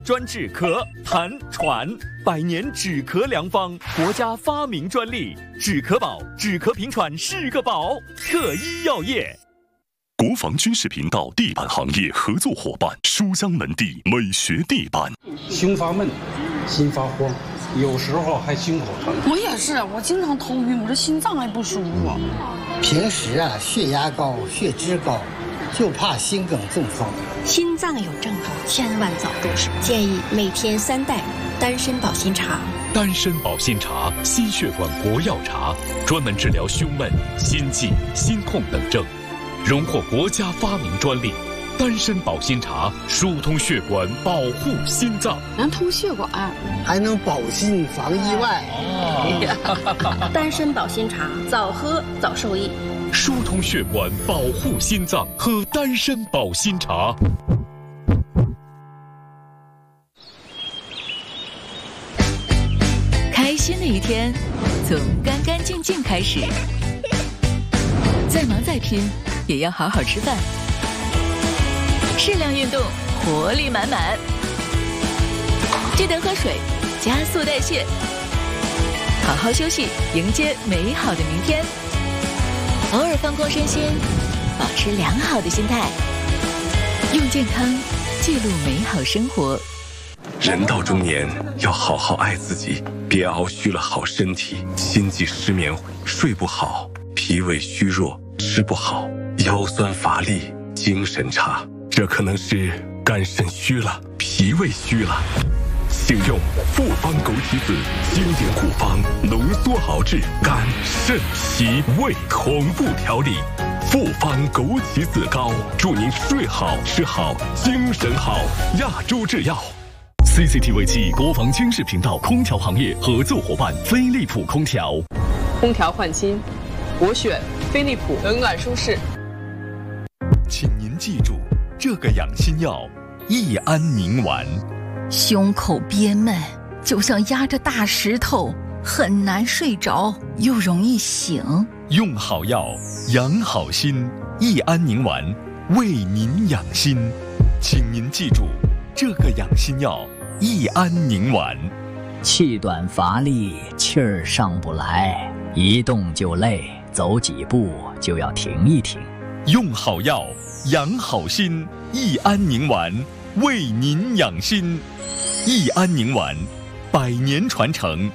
专治咳、痰、喘，100年止咳良方，国家发明专利，止咳宝，止咳平喘是个宝。特医药业。 国防军事频道地板行业合作伙伴书香门第美学地板。 胸发闷，心发慌，有时候还心口疼。 我也是，我经常头晕，我这心脏还不舒服。 平时血压高、血脂高，就怕心梗中风。 心脏有症状，千万早入手。建议每天3袋丹参保心茶。 丹参保心茶，心血管国药茶，专门治疗胸闷、心悸、心痛等症。荣获国家发明专利，丹参保心茶疏通血管，保护心脏， 能通血管， 还能保心防意外。 丹参保心茶，早喝早受益。 疏通血管，保护心脏，喝丹参保心茶。 开心的一天，从干干净净开始。再忙再拼，也要好好吃饭。适量运动，活力满满。记得喝水，加速代谢。好好休息，迎接美好的明天。偶尔放空身心，保持良好的心态。用健康记录美好生活。 人到中年，要好好爱自己，别熬虚了好身体，心悸失眠，睡不好，脾胃虚弱，吃不好，腰酸乏力，精神差，这可能是肝肾虚了，脾胃虚了。请用复方枸杞子经典古方浓缩熬制肝肾脾胃同步调理，复方枸杞子膏，祝您睡好吃好精神好。亚洲制药。CCTV 暨国防军事频道空调行业合作伙伴飞利浦空调。 空调换新，我选飞利浦，冷暖舒适。 请您记住这个养心药：益安宁丸。 胸口憋闷，就像压着大石头，很难睡着，又容易醒。 用好药，养好心。益安宁丸为您养心，请您记住这个养心药：益安宁丸。 气短乏力，气儿上不来，一动就累，走几步就要停一停。 用好药，养好心。益安宁丸为您养心。益安宁丸100年传承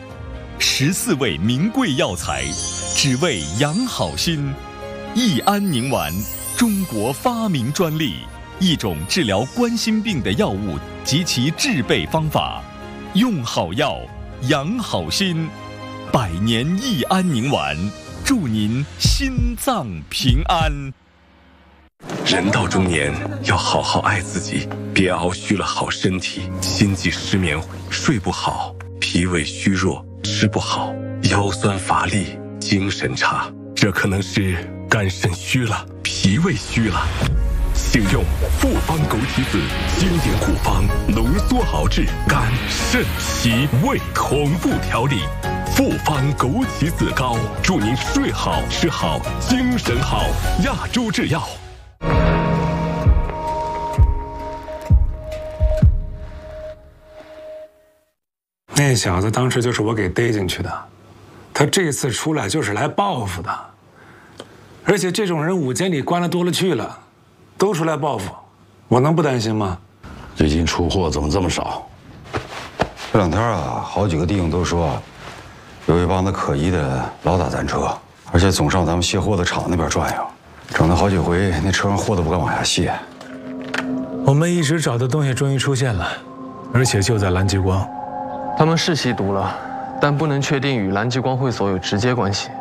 ，14味名贵药材，只为养好心。益安宁丸，中国发明专利，一种治疗冠心病的药物及其制备方法。用好药，养好心。100年益安宁丸，祝您心脏平安。 人到中年，要好好爱自己，别熬虚了好身体，心悸失眠，睡不好，脾胃虚弱，吃不好，腰酸乏力，精神差，这可能是肝肾虚了，脾胃虚了。请用复方枸杞子经典古方浓缩熬制肝肾脾胃同步调理，复方枸杞子膏，祝您睡好吃好精神好。亚洲制药。 那小子当时就是我给逮进去的，他这次出来就是来报复的，而且这种人5监里关了多了去了，都出来报复，我能不担心吗？ 最近出货怎么这么少？这2天好几个弟兄都说，有一帮子可疑的老打咱车，而且总上咱们卸货的厂那边转悠，整了好几回，那车上货都不敢往下卸。 我们一直找的东西终于出现了，而且就在蓝激光。 他们是吸毒了，但不能确定与蓝激光会所有直接关系。